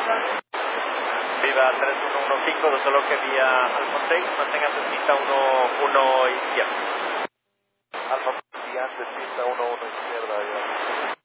Viva 3115, desaloje vía Alfa 6, manténgase en pista 11 izquierda. Alfa, antes pista 11 izquierda, ya.